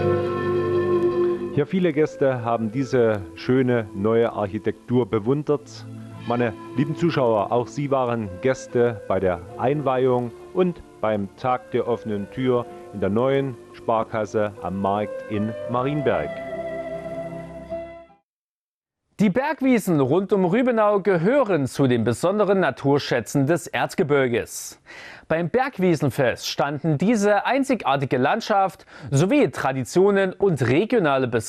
Ja, viele Gäste haben diese schöne neue Architektur bewundert. Meine lieben Zuschauer, auch Sie waren Gäste bei der Einweihung und beim Tag der offenen Tür in der neuen Sparkasse am Markt in Marienberg. Die Bergwiesen rund um Rübenau gehören zu den besonderen Naturschätzen des Erzgebirges. Beim Bergwiesenfest standen diese einzigartige Landschaft sowie Traditionen und regionale Besonderheiten